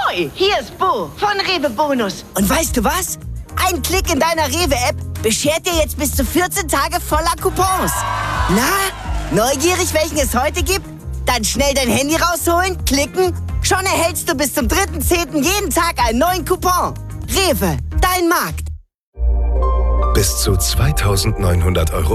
Ahoi, hier ist Bo von Rewe Bonus. Und weißt du was? Ein Klick in deiner Rewe-App beschert dir jetzt bis zu 14 Tage voller Coupons. Na, neugierig, welchen es heute gibt? Dann schnell dein Handy rausholen, klicken. Schon erhältst du bis zum 3.10. jeden Tag einen neuen Coupon. Rewe, dein Markt. Bis zu 2.900 €